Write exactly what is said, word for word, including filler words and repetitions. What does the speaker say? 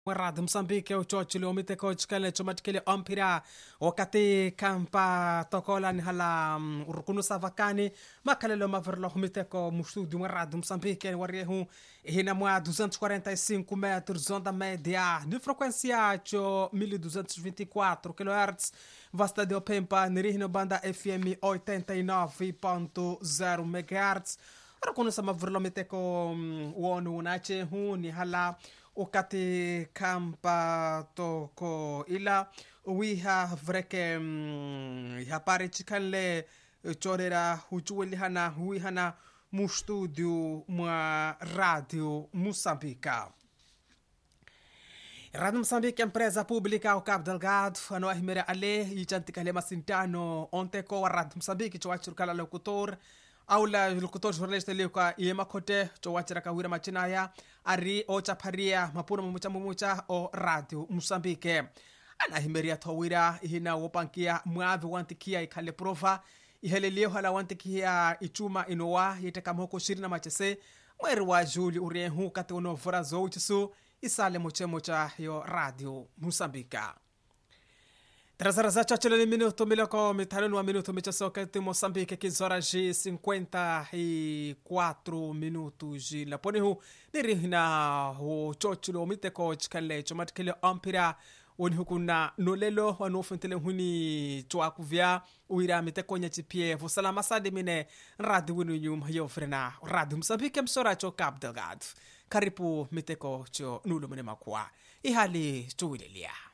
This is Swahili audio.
Radhi Msambike uchochile omiteko chikale chomatikele ompira wakati kampa tokola ni hala um, urukunu savakani makalelo maverlo humiteko mustudi mwa Radhi Msambike wariehu hina mwa duzentos e quarenta e cinco metros onda média de frequência cho mil duzentos e vinte e quatro kHz vasta de opempa nirihino banda F M oitenta e nove ponto zero megahertz urukunu sa maverlo miteko um, wonu unache hu ni hala ukati kampa toko ila wiha vreke mm, hapare chikanle chorera huchueli hana wihana mu studio mwa Radio Moçambique. Radio Moçambique, empresa pública ao Cabo Delgado, ano ahimera ale ichantika lema sintano onteko wa Radio Moçambique chwachurkala locutor aula locutor jornalista leuka yema kote chowachira kawira machinaya ari o chaparia mapuno mumucha mumucha o Radio Moçambique anahimeria tawira ihina wopankia mwavi wantikia ikale prova iheleleo hala wantikia ichuma inowa yetekamhoko shirina machese mweri wa juli uriehu kati unovora zoutisu isale moche mocha yo Radio Moçambique. Trazaraza chachele minuto miloko mitano wa minuto michasoka ti Moçambique kizora ji cinquenta e quatro minutos ji laponihu nirihina ho chochulo miteko chikale chomatkele ampira woni hukuna nolelo wanofentele huni chwakuvya uira miteko nyachipie vusalama sadi mine Radio winu nyum yo frena Radio Moçambique msora cho Cabo Delgado karibu miteko cho nulu mene makwa ihali chuwilelia.